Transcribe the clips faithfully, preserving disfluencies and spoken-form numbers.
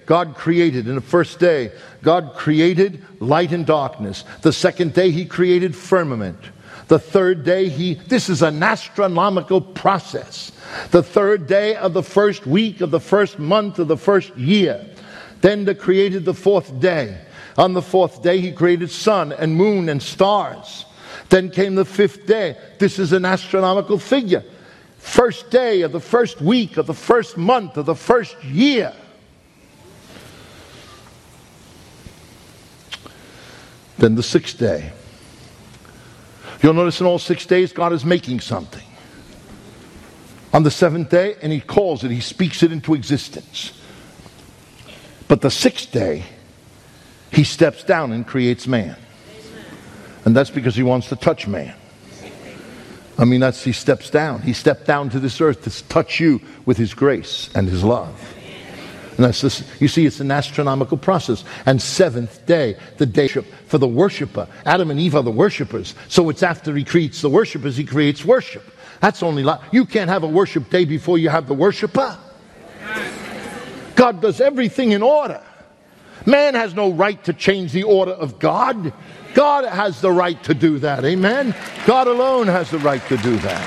God created. In the first day, God created light and darkness. The second day, He created firmament. The third day, He, this is an astronomical process. The third day of the first week of the first month of the first year. Then He created the fourth day. On the fourth day, He created sun and moon and stars. Then came the fifth day. This is an astronomical figure. First day of the first week of the first month of the first year. Then the sixth day. You'll notice in all six days, God is making something. On the seventh day, and He calls it, He speaks it into existence. But the sixth day, He steps down and creates man. And that's because He wants to touch man. I mean, that's, He steps down. He stepped down to this earth to touch you with His grace and His love. And that's this, you see, it's an astronomical process. And seventh day, the day for the worshiper. Adam and Eve are the worshipers. So it's after He creates the worshipers, He creates worship. That's only, you can't have a worship day before you have the worshiper. God does everything in order. Man has no right to change the order of God. God has the right to do that. Amen? God alone has the right to do that.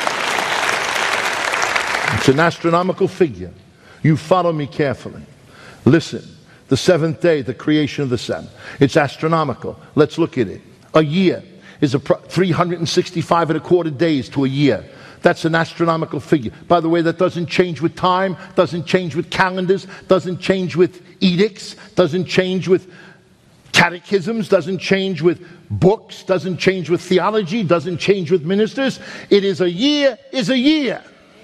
It's an astronomical figure. You follow me carefully. Listen. The seventh day, the creation of the sun. It's astronomical. Let's look at it. A year is a three hundred sixty-five and a quarter days to a year. That's an astronomical figure. By the way, that doesn't change with time, doesn't change with calendars, doesn't change with edicts, doesn't change with catechisms, doesn't change with books, doesn't change with theology, doesn't change with ministers. It is a year, is a year.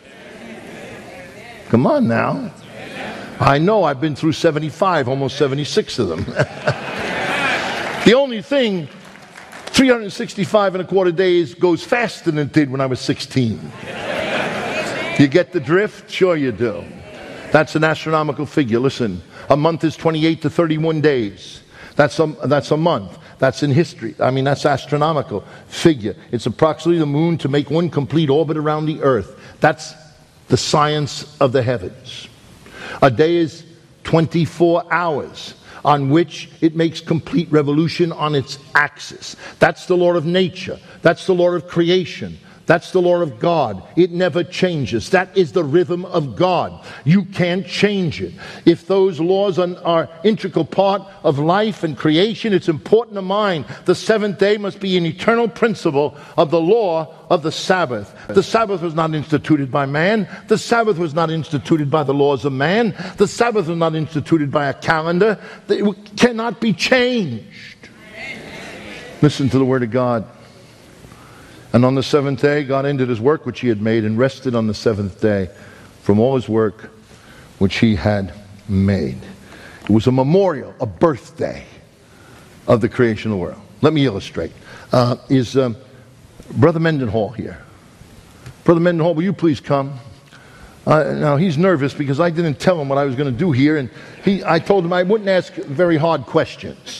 Come on now. I know I've been through seventy-five, almost seventy-six of them. The only thing, three hundred sixty-five and a quarter days goes faster than it did when I was sixteen. You get the drift? Sure you do. That's an astronomical figure. Listen, a month is twenty-eight to thirty-one days. That's a, that's a month. That's in history. I mean, that's astronomical figure. It's approximately the moon to make one complete orbit around the earth. That's the science of the heavens. A day is twenty-four hours on which it makes complete revolution on its axis. That's the law of nature. That's the law of creation. That's the law of God. It never changes. That is the rhythm of God. You can't change it. If those laws are, are integral part of life and creation, it's important to mind. The seventh day must be an eternal principle of the law of the Sabbath. The Sabbath was not instituted by man. The Sabbath was not instituted by the laws of man. The Sabbath was not instituted by a calendar. It cannot be changed. Listen to the Word of God. And on the seventh day, God ended His work which He had made and rested on the seventh day from all His work which He had made. It was a memorial, a birthday of the creation of the world. Let me illustrate. Uh, is um, Brother Mendenhall here? Brother Mendenhall, will you please come? Uh, now, he's nervous because I didn't tell him what I was going to do here, and he, I told him I wouldn't ask very hard questions.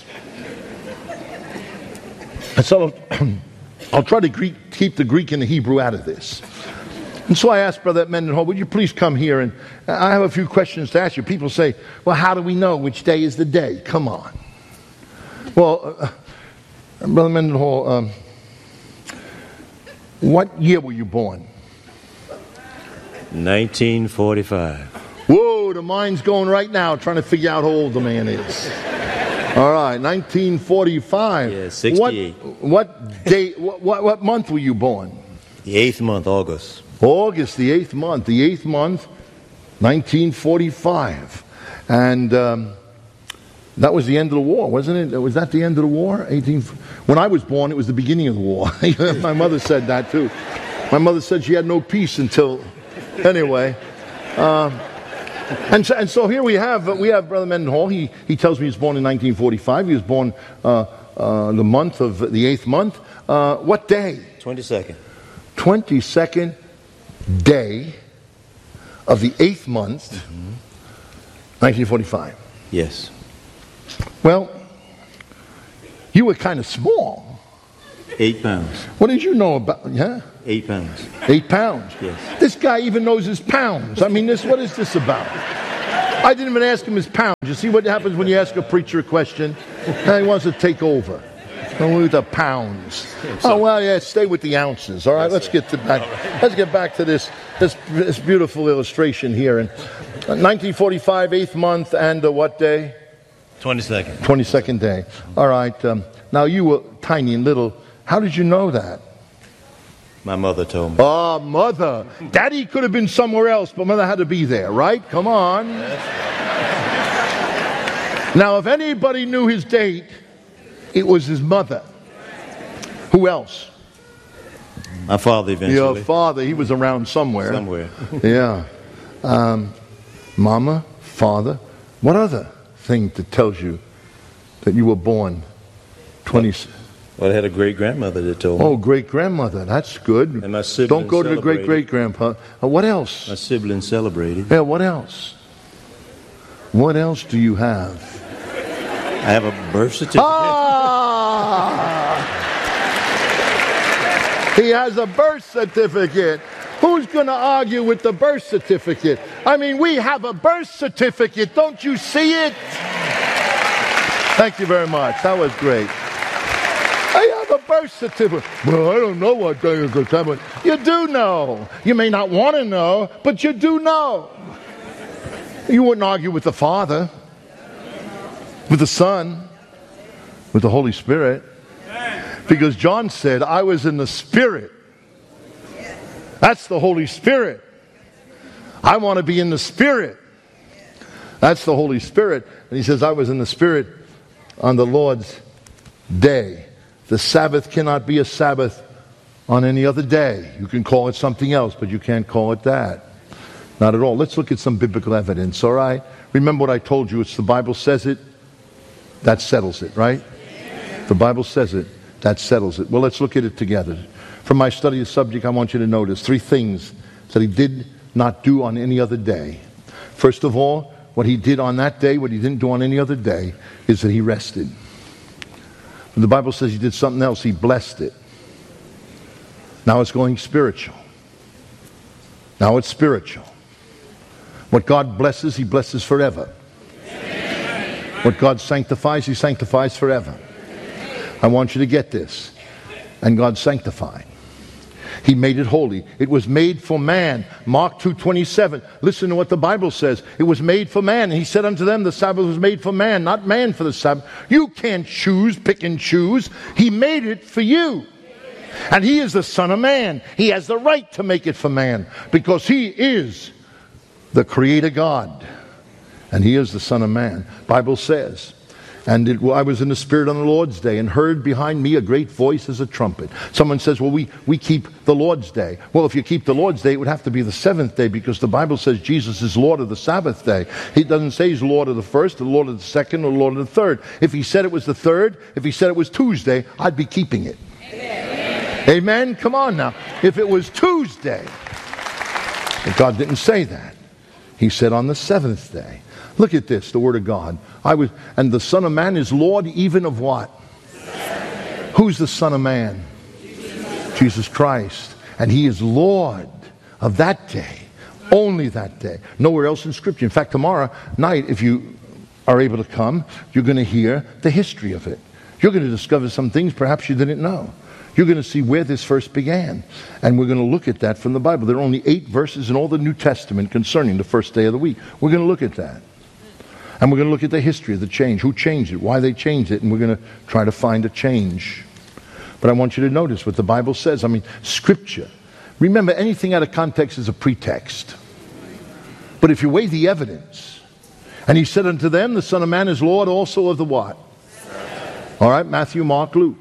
And so I'll try to Greek, keep the Greek and the Hebrew out of this. And so I asked Brother Mendenhall, would you please come here? And I have a few questions to ask you. People say, well, how do we know which day is the day? Come on. Well, uh, Brother Mendenhall, um, what year were you born? nineteen forty-five. Whoa, the mind's going right now trying to figure out how old the man is. All right, nineteen forty-five. Yeah, sixty-eight. What, what day, what, what, what month were you born? The eighth month, August. August, the eighth month. The eighth month, nineteen forty-five. And um, that was the end of the war, wasn't it? Was that the end of the war? eighteen When I was born, it was the beginning of the war. My mother said that too. My mother said she had no peace until... Anyway, uh, and, so, and so here we have we have Brother Mendenhall. He he tells me he was born in nineteen forty-five. He was born uh, uh, the month of the eighth month. Uh, what day? twenty-second. twenty-second day of the eighth month, mm-hmm. nineteen forty-five. Yes. Well, you were kind of small. Eight pounds. What did you know about? Yeah. Eight pounds. Eight pounds. Yes. This guy even knows his pounds. I mean, this. What is this about? I didn't even ask him his pounds. You see what happens when you ask a preacher a question? Now he wants to take over. Oh, with the pounds. Oh well, yeah. Stay with the ounces. All right. Let's get to back. Let's get back to this this this beautiful illustration here. In nineteen forty-five, eighth month, and uh, what day? twenty-second. twenty-second day. All right. Um, now you were tiny and little. How did you know that? My mother told me. Oh, mother. Daddy could have been somewhere else, but mother had to be there, right? Come on. Now, if anybody knew his date, it was his mother. Who else? My father eventually. Your father. He was around somewhere. Somewhere. Yeah. Um, mama, father. What other thing that tells you that you were born twenty? Well, I had a great-grandmother that told me. Oh, great-grandmother. That's good. And my siblings Don't go to the celebrated. great-great-grandpa. Uh, what else? My siblings celebrated. Yeah, what else? What else do you have? I have a birth certificate. Ah! He has a birth certificate. Who's going to argue with the birth certificate? I mean, we have a birth certificate. Don't you see it? Thank you very much. That was great. I have a birth certificate. Well, I don't know what day is the seventh. You do know. You may not want to know, but you do know. You wouldn't argue with the Father, with the Son, with the Holy Spirit. Because John said, I was in the Spirit. That's the Holy Spirit. I want to be in the Spirit. That's the Holy Spirit. And he says, I was in the Spirit on the Lord's day. The Sabbath cannot be a Sabbath on any other day. You can call it something else, but you can't call it that. Not at all. Let's look at some biblical evidence, all right? Remember what I told you. It's the Bible says it. That settles it, right? The Bible says it. That settles it. Well, let's look at it together. From my study of the subject, I want you to notice three things that he did not do on any other day. First of all, what he did on that day, what he didn't do on any other day, is that he rested. And the Bible says he did something else. He blessed it. Now it's going spiritual. Now it's spiritual. What God blesses, he blesses forever. What God sanctifies, he sanctifies forever. I want you to get this. And God sanctified. He made it holy. It was made for man. Mark two twenty-seven. Listen to what the Bible says. It was made for man. And he said unto them, the Sabbath was made for man, not man for the Sabbath. You can't choose, pick and choose. He made it for you. And he is the Son of Man. He has the right to make it for man because he is the Creator God. And he is the Son of Man. Bible says, and it, I was in the Spirit on the Lord's day and heard behind me a great voice as a trumpet. Someone says, well, we, we keep the Lord's day. Well, if you keep the Lord's day, it would have to be the seventh day because the Bible says Jesus is Lord of the Sabbath day. He doesn't say he's Lord of the first, or Lord of the second, or Lord of the third. If he said it was the third, if he said it was Tuesday, I'd be keeping it. Amen. Amen? Come on now. If it was Tuesday, but God didn't say that. He said on the seventh day. Look at this, the Word of God. I was, and the Son of Man is Lord even of what? Who's the Son of Man? Jesus. Jesus Christ. And he is Lord of that day. Only that day. Nowhere else in Scripture. In fact, tomorrow night, if you are able to come, you're going to hear the history of it. You're going to discover some things perhaps you didn't know. You're going to see where this first began. And we're going to look at that from the Bible. There are only eight verses in all the New Testament concerning the first day of the week. We're going to look at that. And we're going to look at the history of the change. Who changed it? Why they changed it? And we're going to try to find a change. But I want you to notice what the Bible says. I mean, Scripture. Remember, anything out of context is a pretext. But if you weigh the evidence. And he said unto them, the Son of Man is Lord also of the what? All right, Matthew, Mark, Luke.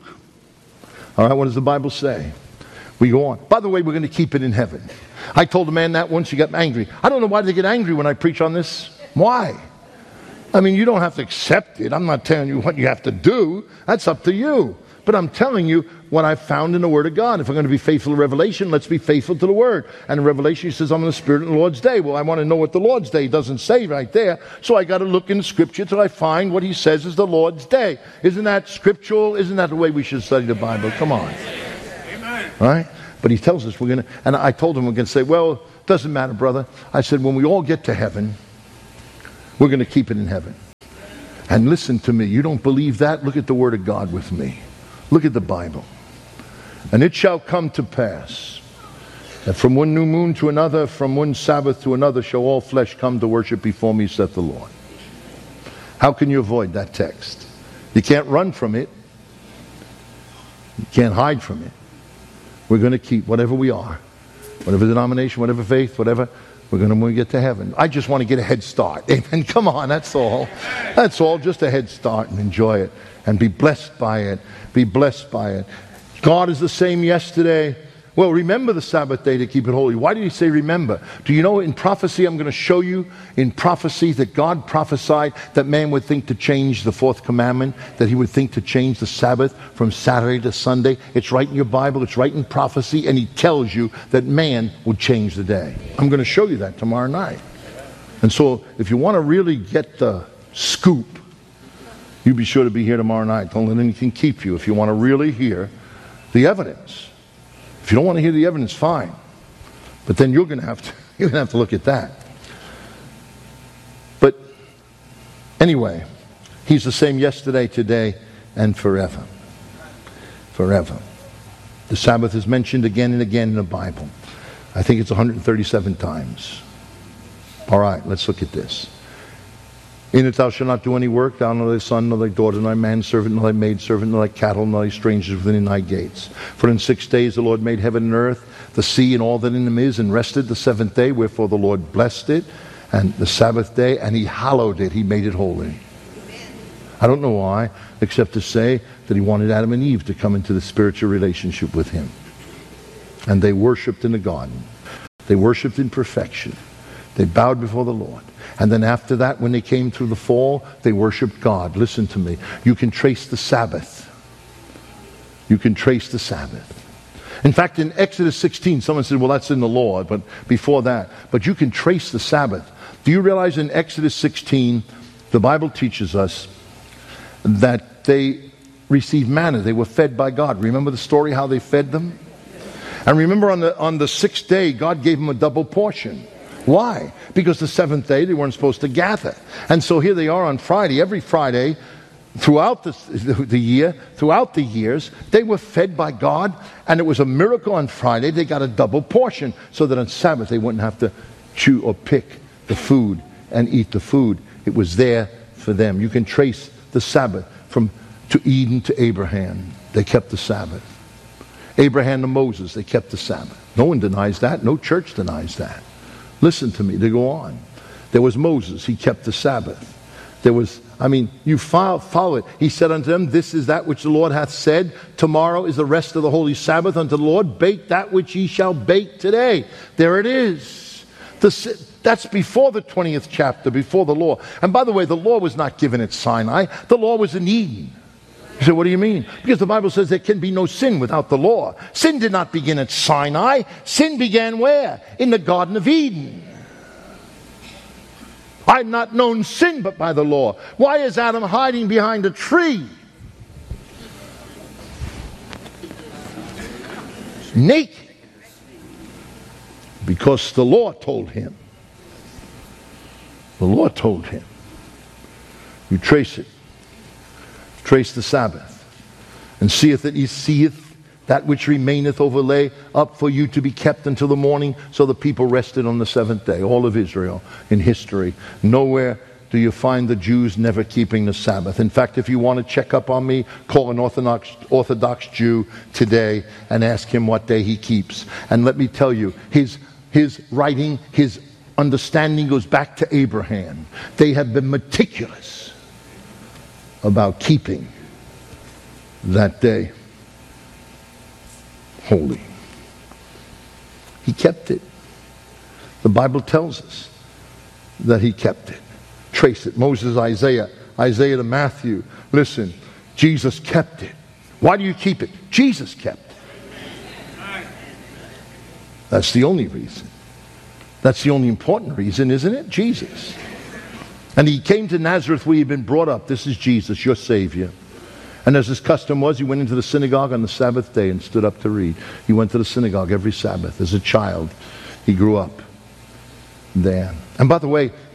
All right, what does the Bible say? We go on. By the way, we're going to keep it in heaven. I told a man that once, he got angry. I don't know why they get angry when I preach on this. Why? I mean, you don't have to accept it. I'm not telling you what you have to do. That's up to you. But I'm telling you what I found in the Word of God. If we're going to be faithful to Revelation, let's be faithful to the Word. And in Revelation, he says, I'm in the Spirit of the Lord's day. Well, I want to know what the Lord's day doesn't say right there. So I got to look in Scripture till I find what he says is the Lord's day. Isn't that scriptural? Isn't that the way we should study the Bible? Come on. Amen. All right? But he tells us we're going to, and I told him we're going to say, well, it doesn't matter, brother. I said, when we all get to heaven, We're going to keep it in heaven. And listen to me. You don't believe that? Look at the Word of God with me. Look at the Bible. And it shall come to pass that from one new moon to another, from one Sabbath to another, shall all flesh come to worship before me, saith the Lord. How can you avoid that text? You can't run from it. You can't hide from it. We're going to keep whatever we are, whatever denomination, whatever faith, whatever. We're going to, when we get to heaven. I just want to get a head start. Amen. Come on, that's all. That's all. Just a head start and enjoy it. And be blessed by it. Be blessed by it. God is the same yesterday. Well, remember the Sabbath day to keep it holy. Why did he say remember? Do you know in prophecy, I'm going to show you in prophecy that God prophesied that man would think to change the fourth commandment, that he would think to change the Sabbath from Saturday to Sunday. It's right in your Bible, it's right in prophecy, and he tells you that man would change the day. I'm going to show you that tomorrow night. And so if you want to really get the scoop, you be sure to be here tomorrow night. Don't let anything keep you if you want to really hear the evidence. If you don't want to hear the evidence, fine. But then you're going to have to, you're going to have to look at that. But anyway, he's the same yesterday, today, and forever. Forever. The Sabbath is mentioned again and again in the Bible. I think it's one hundred thirty-seven times. All right, let's look at this. In it thou shalt not do any work, thou nor thy son, nor thy daughter, nor thy manservant, nor thy maidservant, nor thy cattle, nor thy strangers within thy gates. For in six days the Lord made heaven and earth, the sea and all that in them is, and rested the seventh day, wherefore the Lord blessed it, and the Sabbath day, and he hallowed it, he made it holy. I don't know why, except to say that he wanted Adam and Eve to come into the spiritual relationship with him. And they worshipped in the garden. They worshipped in perfection. They bowed before the Lord. And then after that, when they came through the fall, they worshiped God. Listen to me. You can trace the Sabbath. You can trace the Sabbath. In fact, in Exodus sixteen, someone said, well, that's in the law, but before that. But you can trace the Sabbath. Do you realize in Exodus sixteen, the Bible teaches us that they received manna. They were fed by God. Remember the story how they fed them? And remember on the, on the sixth day, God gave them a double portion. Why? Because the seventh day they weren't supposed to gather. And so here they are on Friday. Every Friday, throughout the, the year, throughout the years, they were fed by God. And it was a miracle on Friday. They got a double portion so that on Sabbath they wouldn't have to chew or pick the food and eat the food. It was there for them. You can trace the Sabbath from to Eden to Abraham. They kept the Sabbath. Abraham to Moses, they kept the Sabbath. No one denies that. No church denies that. Listen to me, they go on. There was Moses, he kept the Sabbath. There was, I mean, you follow, follow it. He said unto them, this is that which the Lord hath said. Tomorrow is the rest of the holy Sabbath unto the Lord. Bake that which ye shall bake today. There it is. The, that's before the twentieth chapter, before the law. And by the way, the law was not given at Sinai. The law was in Eden. You say, what do you mean? Because the Bible says there can be no sin without the law. Sin did not begin at Sinai. Sin began where? In the Garden of Eden. I had not known sin but by the law. Why is Adam hiding behind a tree? Naked. Because the law told him. The law told him. You trace it. Trace the Sabbath, and seeth that he seeth that which remaineth overlay up for you to be kept until the morning. So the people rested on the seventh day. All of Israel in history. Nowhere do you find the Jews never keeping the Sabbath. In fact, if you want to check up on me, call an Orthodox, Orthodox Jew today and ask him what day he keeps. And let me tell you, his, his writing, his understanding goes back to Abraham. They have been meticulous about keeping that day holy. He kept it. The Bible tells us that he kept it. Trace it. Moses, Isaiah, Isaiah to Matthew. Listen, Jesus kept it. Why do you keep it? Jesus kept it. That's the only reason. That's the only important reason, isn't it? Jesus. And he came to Nazareth where he'd been brought up. This is Jesus, your Savior. And as his custom was, he went into the synagogue on the Sabbath day and stood up to read. He went to the synagogue every Sabbath. As a child, he grew up there. And by the way,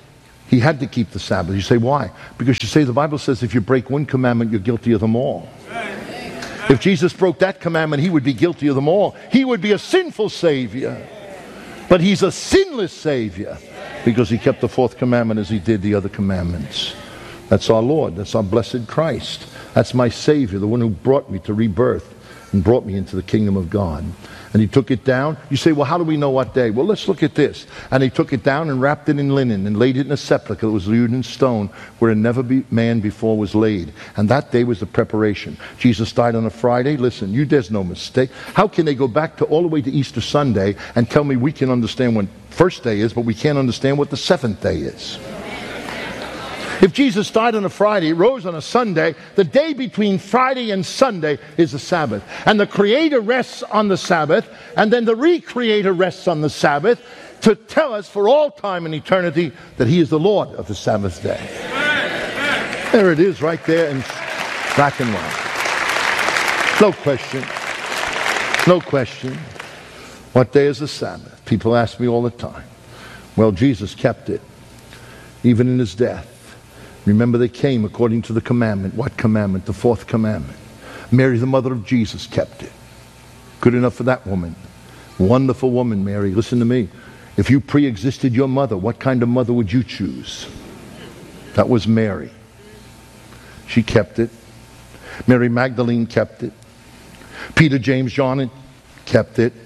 He had to keep the Sabbath. You say, why? Because you say the Bible says if you break one commandment, you're guilty of them all. If Jesus broke that commandment, he would be guilty of them all. He would be a sinful Savior. But he's a sinless Savior because he kept the fourth commandment as he did the other commandments. That's our Lord. That's our blessed Christ. That's my Savior, the one who brought me to rebirth and brought me into the kingdom of God. And he took it down. You say, well, how do we know what day? Well, let's look at this. And he took it down and wrapped it in linen and laid it in a sepulchre that was hewed in stone where never be man before was laid. And that day was the preparation. Jesus died on a Friday. Listen, you there's no mistake. How can they go back to all the way to Easter Sunday and tell me we can understand when first day is, but we can't understand what the seventh day is? If Jesus died on a Friday, rose on a Sunday, the day between Friday and Sunday is the Sabbath. And the Creator rests on the Sabbath, and then the Recreator rests on the Sabbath to tell us for all time and eternity that he is the Lord of the Sabbath day. There it is right there in black and white. No question. No question. What day is the Sabbath? People ask me all the time. Well, Jesus kept it, even in his death. Remember, they came according to the commandment. What commandment? The fourth commandment. Mary, the mother of Jesus, kept it. Good enough for that woman. Wonderful woman, Mary. Listen to me. If you pre-existed your mother, what kind of mother would you choose? That was Mary. She kept it. Mary Magdalene kept it. Peter, James, John kept it.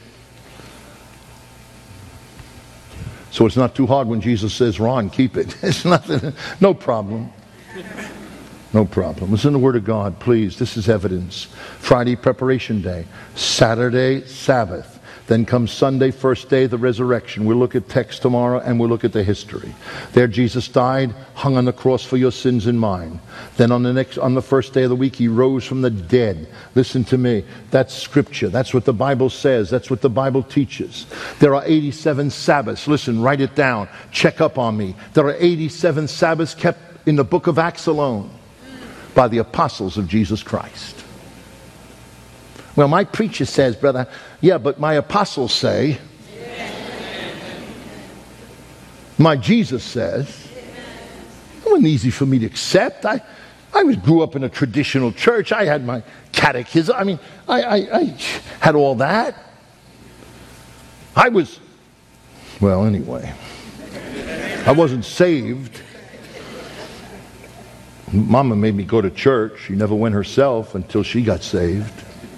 So it's not too hard when Jesus says, Ron, keep it. It's nothing, no problem. No problem. Listen to the Word of God, please. This is evidence. Friday, preparation day. Saturday, Sabbath. Then comes Sunday, first day, the resurrection. We'll look at text tomorrow and we'll look at the history. There Jesus died, hung on the cross for your sins and mine. Then on the next, on the first day of the week, he rose from the dead. Listen to me. That's Scripture. That's what the Bible says. That's what the Bible teaches. There are eighty-seven Sabbaths. Listen, write it down. Check up on me. There are eighty-seven Sabbaths kept in the book of Acts alone by the apostles of Jesus Christ. Well, my preacher says, brother, yeah, but my apostles say, my Jesus says, it wasn't easy for me to accept. I, I was, grew up in a traditional church. I had my catechism. I mean, I, I, I had all that. I was, well, anyway, I wasn't saved. Mama made me go to church. She never went herself until she got saved.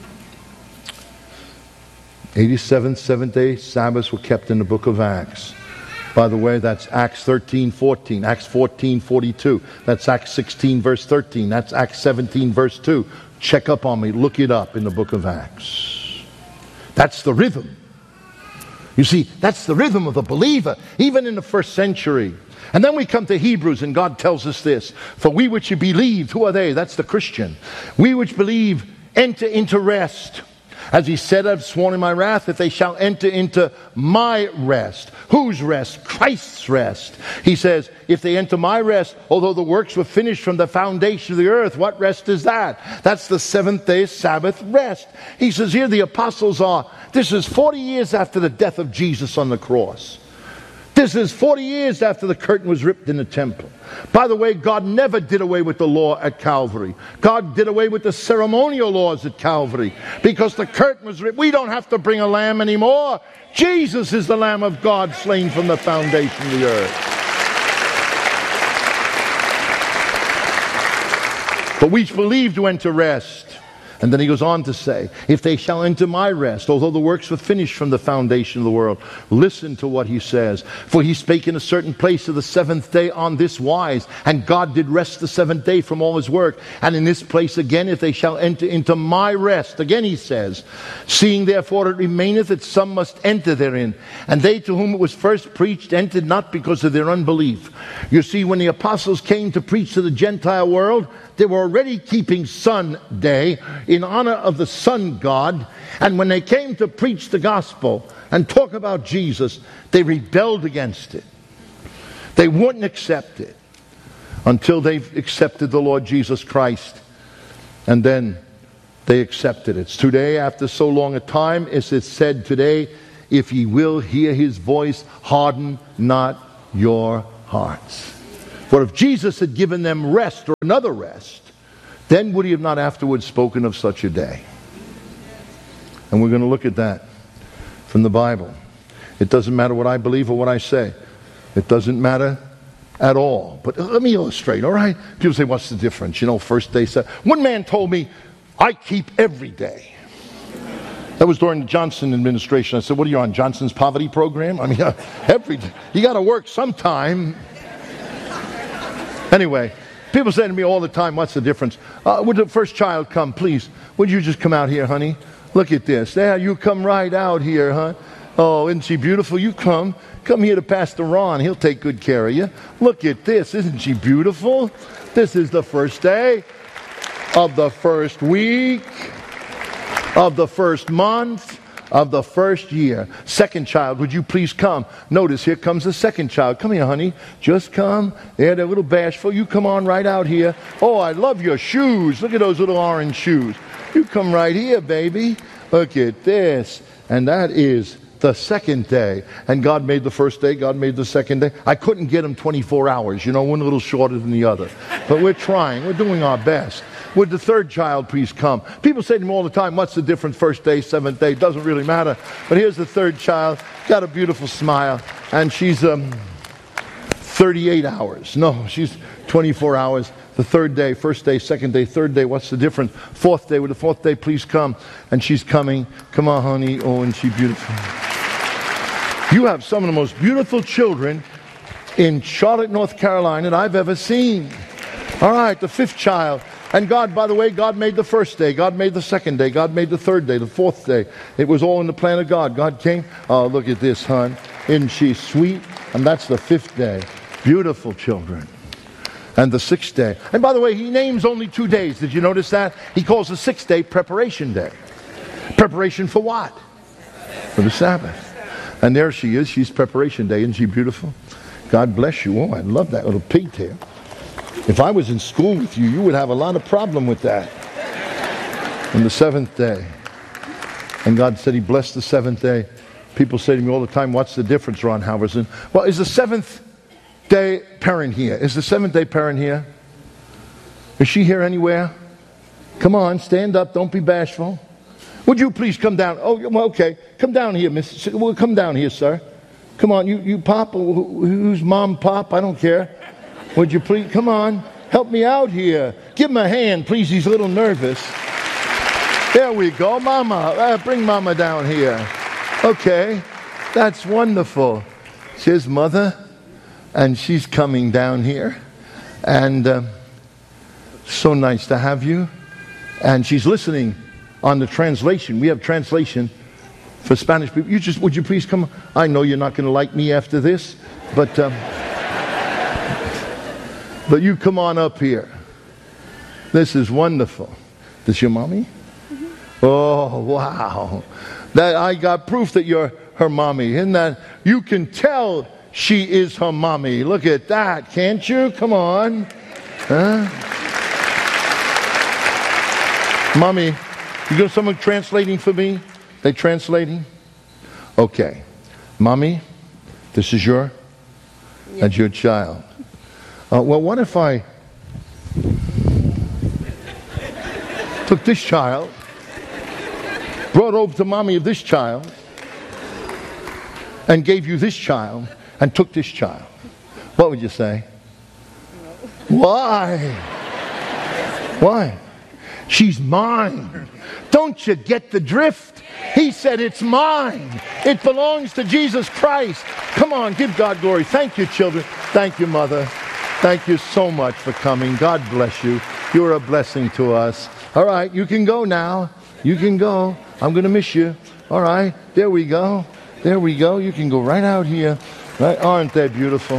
eighty-seven seventh-day Sabbaths were kept in the book of Acts. By the way, that's Acts thirteen fourteen, Acts fourteen forty-two. That's Acts sixteen verse thirteen. That's Acts seventeen verse two. Check up on me. Look it up in the book of Acts. That's the rhythm. You see, that's the rhythm of the believer, even in the first century. And then we come to Hebrews, and God tells us this. For we which believe, who are they? That's the Christian. We which believe enter into rest. As he said, I've sworn in my wrath that they shall enter into my rest. Whose rest? Christ's rest. He says, if they enter my rest, although the works were finished from the foundation of the earth, what rest is that? That's the seventh day Sabbath rest. He says here the apostles are, this is forty years after the death of Jesus on the cross. This is forty years after the curtain was ripped in the temple. By the way, God never did away with the law at Calvary. God did away with the ceremonial laws at Calvary because the curtain was ripped. We don't have to bring a lamb anymore. Jesus is the Lamb of God slain from the foundation of the earth. But we believe to enter rest. And then he goes on to say, if they shall enter my rest, although the works were finished from the foundation of the world. Listen to what he says. For he spake in a certain place of the seventh day on this wise, and God did rest the seventh day from all his work. And in this place again, if they shall enter into my rest, again he says, seeing therefore it remaineth that some must enter therein. And they to whom it was first preached entered not because of their unbelief. You see, when the apostles came to preach to the Gentile world, they were already keeping Sunday in honor of the sun god. And when they came to preach the gospel and talk about Jesus, they rebelled against it. They wouldn't accept it until they accepted the Lord Jesus Christ. And then they accepted it. It's today, after so long a time, as it said today, if ye will hear his voice, harden not your hearts. For if Jesus had given them rest or another rest, then would he have not afterwards spoken of such a day? And we're going to look at that from the Bible. It doesn't matter what I believe or what I say. It doesn't matter at all. But let me illustrate, all right? People say, what's the difference? You know, first day, second. One man told me, I keep every day. That was during the Johnson administration. I said, what are you on, Johnson's poverty program? I mean, uh, every day. You got to work sometime. Anyway, people say to me all the time, what's the difference? Uh, would the first child come, please? Would you just come out here, honey? Look at this. There, you come right out here, huh? Oh, isn't she beautiful? You come. Come here to Pastor Ron. He'll take good care of you. Look at this. Isn't she beautiful? This is the first day of the first week, of the first month, of the first year. Second child, would you please come? Notice, here comes the second child. Come here, honey. Just come. There, they're a little bashful. You come on right out here. Oh, I love your shoes. Look at those little orange shoes. You come right here, baby. Look at this. And that is the second day. And God made the first day. God made the second day. I couldn't get them twenty-four hours. You know, one a little shorter than the other. But we're trying. We're doing our best. Would the third child please come? People say to me all the time, what's the difference, first day, seventh day? Doesn't really matter. But here's the third child. Got a beautiful smile. And she's um, thirty-eight hours. No, she's twenty-four hours. The third day, first day, second day, third day, what's the difference? Fourth day, would the fourth day please come? And she's coming. Come on, honey. Oh, and she's beautiful. You have some of the most beautiful children in Charlotte, North Carolina that I've ever seen. All right, the fifth child. And God, by the way, God made the first day. God made the second day. God made the third day, the fourth day. It was all in the plan of God. God came. Oh, look at this, hon. Isn't she sweet? And that's the fifth day. Beautiful children. And the sixth day. And by the way, he names only two days. Did you notice that? He calls the sixth day preparation day. Preparation for what? For the Sabbath. And there she is. She's preparation day. Isn't she beautiful? God bless you. Oh, I love that little pigtail. If I was in school with you, you would have a lot of problem with that. On the seventh day. And God said he blessed the seventh day. People say to me all the time, what's the difference, Ron Halverson? Well, is the seventh day parent here? Is the seventh day parent here? Is she here anywhere? Come on, stand up. Don't be bashful. Would you please come down? Oh, well, okay. Come down here, Miss. Well, come down here, sir. Come on. You, you pop? Who's mom, pop? I don't care. Would you please? Come on. Help me out here. Give him a hand, please. He's a little nervous. There we go. Mama. Uh, bring Mama down here. Okay. That's wonderful. She's Mother. And she's coming down here. And uh, so nice to have you. And she's listening on the translation. We have translation for Spanish people. You just, would you please come? I know you're not going to like me after this, but um, but you come on up here. This is wonderful. This your mommy? Mm-hmm. Oh, wow. That I got proof that you're her mommy. Isn't that? You can tell she is her mommy. Look at that, can't you? Come on. Huh? Mommy, you got someone translating for me? They translating? Okay. Mommy, this is your, yes. That's your child. Uh, well, what if I took this child, brought over to mommy of this child, and gave you this child, and took this child? What would you say? No. Why? Why? She's mine. Don't you get the drift? He said it's mine. It belongs to Jesus Christ. Come on, give God glory. Thank you, children. Thank you, Mother. Thank you so much for coming. God bless you. You're a blessing to us. All right, you can go now. You can go. I'm going to miss you. All right, there we go. There we go. You can go right out here. Right? Aren't they beautiful?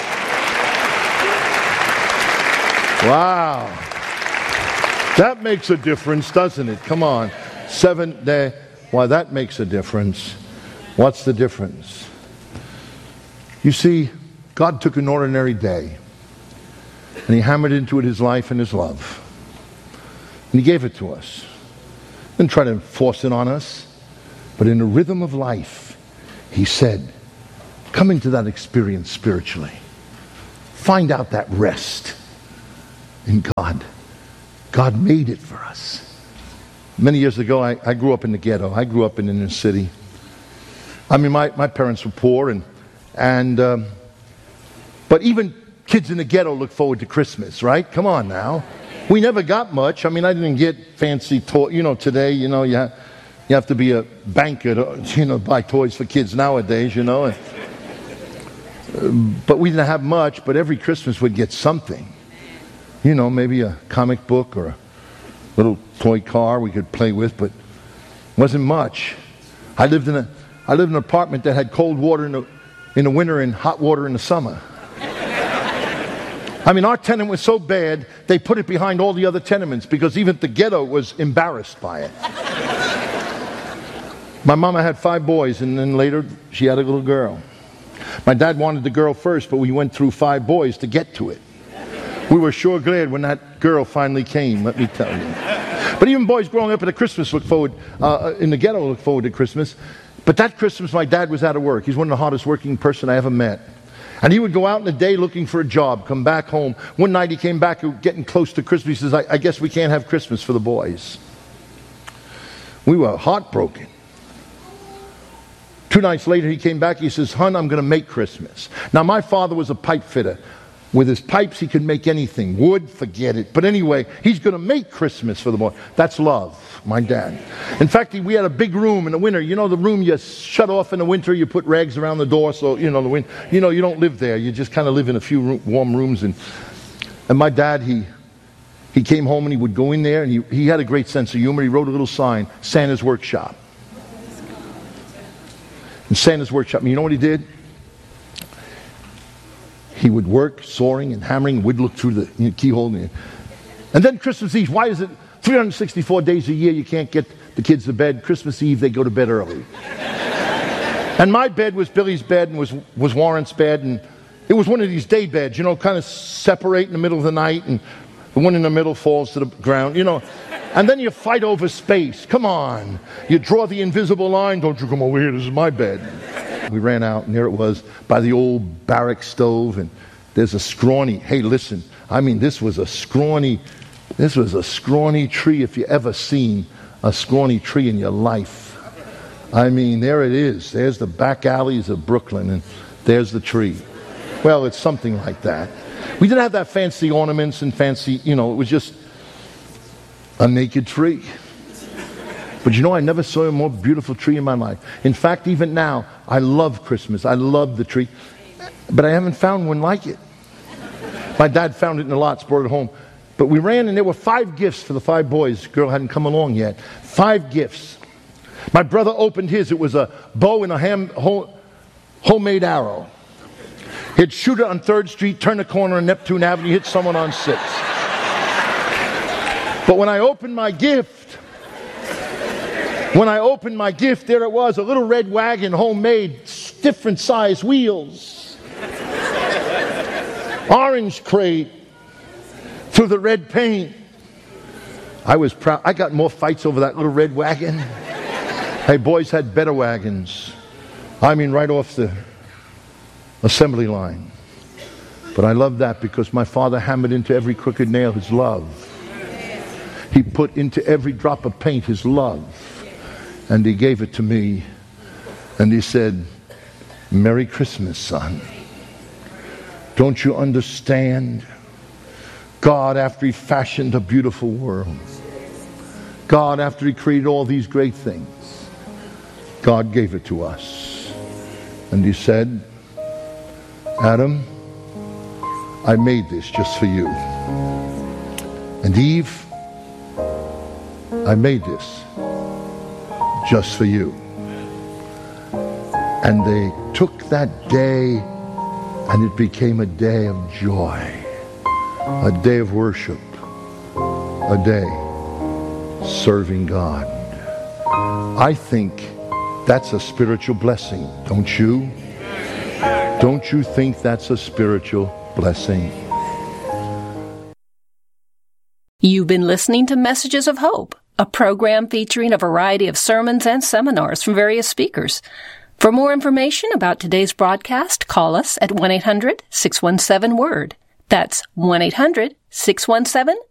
Wow. That makes a difference, doesn't it? Come on. Seventh day. Why, that makes a difference. What's the difference? You see, God took an ordinary day and he hammered into it his life and his love. And he gave it to us. Didn't try to force it on us, but in the rhythm of life, he said, come into that experience spiritually. find out that rest in God. God made it for us. Many years ago, I, I grew up in the ghetto. I grew up in the inner city. I mean, my, my parents were poor, and and um, but even kids in the ghetto look forward to Christmas, right? Come on now. We never got much. I mean, I didn't get fancy toys. You know, today, you know, you have, you have to be a banker to, you know, buy toys for kids nowadays, you know. And, uh, but we didn't have much, but every Christmas we'd get something. You know, maybe a comic book or a little toy car we could play with, but it wasn't much. I lived in a I lived in an apartment that had cold water in the in the winter and hot water in the summer. I mean, our tenant was so bad, they put it behind all the other tenements because even the ghetto was embarrassed by it. My mama had five boys, and then later she had a little girl. My dad wanted the girl first, but we went through five boys to get to it. We were sure glad when that girl finally came, let me tell you. But even boys growing up at the Christmas look forward, uh, in the ghetto look forward to Christmas. But that Christmas, my dad was out of work. He's one of the hardest working person I ever met. And he would go out in the day looking for a job, come back home. One night he came back, getting close to Christmas. He says, I, I guess we can't have Christmas for the boys. We were heartbroken. Two nights later he came back, he says, hon, I'm going to make Christmas. Now my father was a pipe fitter. With his pipes he could make anything. Wood, forget it. But anyway, he's going to make Christmas for the boy. That's love, my dad. In fact, we had a big room in the winter. You know the room you shut off in the winter, you put rags around the door so, you know, the wind. You know, you don't live there. You just kind of live in a few room, warm rooms. And and my dad, he he came home and he would go in there, and he, he had a great sense of humor. He wrote a little sign, Santa's Workshop. And Santa's Workshop, and you know what he did? He would work, sawing and hammering, would look through the you know, keyhole. And then Christmas Eve, why is it three hundred sixty-four days a year you can't get the kids to bed? Christmas Eve, they go to bed early. And my bed was Billy's bed and was, was Warrant's bed. And it was one of these day beds, you know, kind of separate in the middle of the night. And the one in the middle falls to the ground, you know. And then you fight over space. Come on. You draw the invisible line. Don't you come over here. This is my bed. We ran out, and there it was by the old barrack stove, and there's a scrawny, hey, listen, I mean, this was a scrawny, this was a scrawny tree if you ever seen a scrawny tree in your life. I mean, there it is. There's the back alleys of Brooklyn, and there's the tree. Well, it's something like that. We didn't have that fancy ornaments and fancy, you know, it was just a naked tree. But you know, I never saw a more beautiful tree in my life. In fact, even now, I love Christmas. I love the tree. But I haven't found one like it. My dad found it in the lots, brought it home. But we ran, and there were five gifts for the five boys. The girl hadn't come along yet. Five gifts. My brother opened his. It was a bow and a ham, home, homemade arrow. He'd shoot it on third street, turn the corner on Neptune Avenue, hit someone on sixth. But when I opened my gift, When I opened my gift, there it was, a little red wagon, homemade, different size wheels. Orange crate through the red paint. I was proud. I got more fights over that little red wagon. Hey, boys had better wagons. I mean, right off the assembly line. But I love that because my father hammered into every crooked nail his love. He put into every drop of paint his love. And he gave it to me, and he said, Merry Christmas, son. Don't you understand? God, after he fashioned a beautiful world, God, after he created all these great things, God gave it to us. And he said, Adam, I made this just for you. And Eve, I made this just for you. And they took that day, and it became a day of joy, a day of worship, a day serving God. I think that's a spiritual blessing, don't you? Don't you think that's a spiritual blessing? You've been listening to Messages of Hope, a program featuring a variety of sermons and seminars from various speakers. For more information about today's broadcast, call us at one eight hundred six one seven WORD. That's one eight hundred six one seven